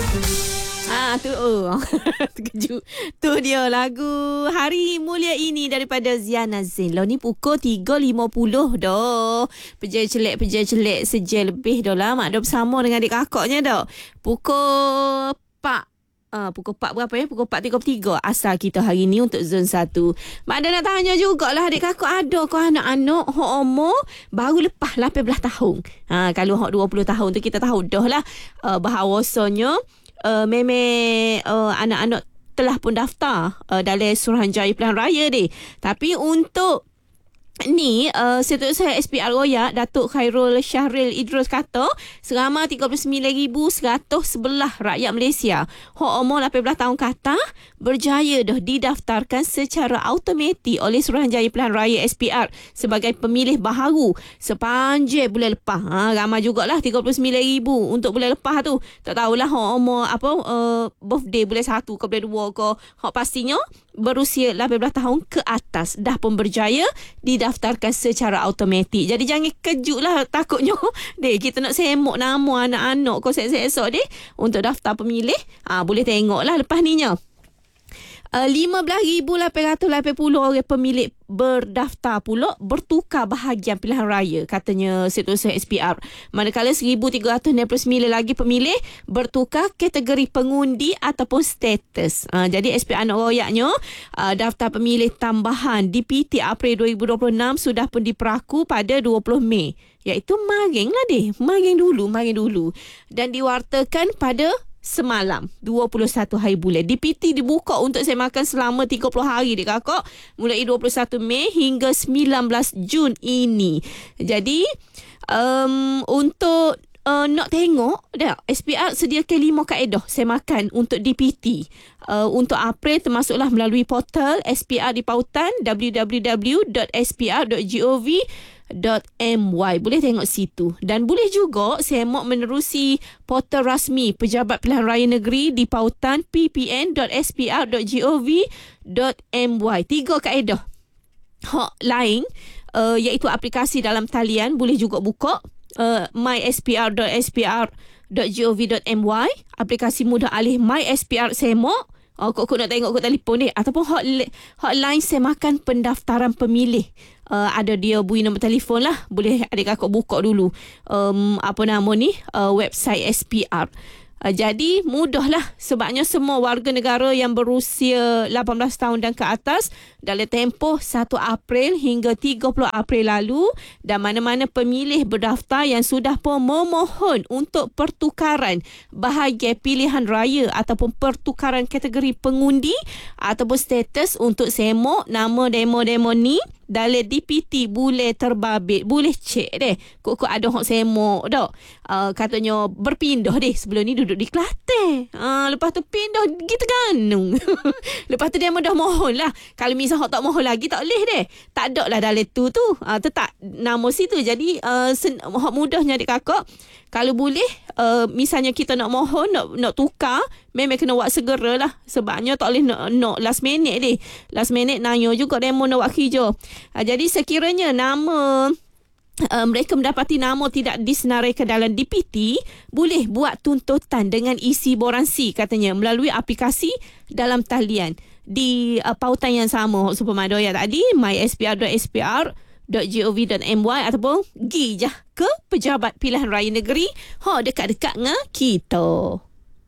Terkejut. Tu dia lagu Hari Mulia Ini daripada Ziana Zain. Lo ni pukul 3.50 dah. Pejail-celik sejam lebih dah lah. Mak dah bersama dengan adik kakaknya dah. Pukul 4 berapa ya? Pukul 4.33 asal kita hari ni untuk zon 1. Mak ada nak tanya jugalah adik kakak ada ke anak-anak hok umur baru lepas 18 tahun. Kalau hok 20 tahun tu kita tahu dah lah bahawasanya anak-anak telah pun daftar dalam Suruhanjaya Pilihan Raya ni. Tapi untuk ni Setiausaha SPR Royak Datuk Khairul Syahril Idrus kata seramai 39,111 rakyat Malaysia hok umur 18 tahun ke atas berjaya dah didaftarkan secara automatik oleh Suruhanjaya Pilihan Raya SPR sebagai pemilih baharu sepanjang bulan lepas. Ramai jugalah 39,000 untuk bulan lepas tu. Tak tahulah hok umur birthday bulan 1 ke bulan 2 ke. Hok pastinya berusia 18 tahun ke atas dah pun berjaya didaftarkan secara automatik. Jadi jangan kejut lah takutnya kita nak semok nama anak-anak kau esok deh untuk daftar pemilih. Boleh tengok lah lepas ni nya. 15,880 orang pemilik berdaftar pula bertukar bahagian pilihan raya katanya Setiausaha SPR. Manakala 1,369 lagi pemilih bertukar kategori pengundi ataupun status. Jadi SPR Anak Royaknya daftar pemilih tambahan DPT April 2026 sudah pun diperaku pada 20 Mei. Iaitu maring dulu. Dan diwartakan pada semalam 21 hari bulan. DPT dibuka untuk semakan selama 30 hari dek kakak mulai 21 Mei hingga 19 Jun ini. Jadi untuk nak tengok dah SPR sediakan 5 kaedah semakan untuk DPT. Untuk April termasuklah melalui portal SPR di pautan www.spr.gov.my. Boleh tengok situ. Dan boleh juga semak menerusi portal rasmi Pejabat Pilihan Raya Negeri di pautan ppn.spr.gov.my. 3 kaedah. Hak lain iaitu aplikasi dalam talian boleh juga buka myspr.spr.gov.my. Aplikasi mudah alih MySPR semak. Kok nak tengok kat telefon ni ataupun hotline semakan pendaftaran pemilih. Ada dia bui nombor telefon lah. Boleh adik kakak buka dulu website SPR. Jadi mudahlah sebabnya semua warga negara yang berusia 18 tahun dan ke atas dalam tempoh 1 April hingga 30 April lalu dan mana-mana pemilih berdaftar yang sudah pun memohon untuk pertukaran bahagian pilihan raya ataupun pertukaran kategori pengundi ataupun status untuk semok nama demo-demo ni dalam DPT boleh terbabit, boleh cek deh. Kok ada hok semok dak. Katanya berpindah deh. Sebelum ni duduk di Kelantan. Lepas tu pindah pergi Terengganu. Lepas tu dia dah mohon lah. Kalau misal hok tak mohon lagi tak boleh deh. Tak ada lah dalam tu. Tetap nama situ. Jadi hok mudahnya adik kakak. Kalau boleh misalnya kita nak mohon nak tukar, memang kena buat segera lah. Sebabnya tak boleh nak last minute deh. Last minute nanya juga demo nak buat kerja. Jadi sekiranya nama mereka mendapati nama tidak disenaraikan dalam DPT, boleh buat tuntutan dengan isi boransi katanya melalui aplikasi dalam talian di pautan yang sama Supermadoya tadi myspr.spr.gov.my ataupun pergi je ke Pejabat Pilihan Raya Negeri dekat-dekat dengan kita.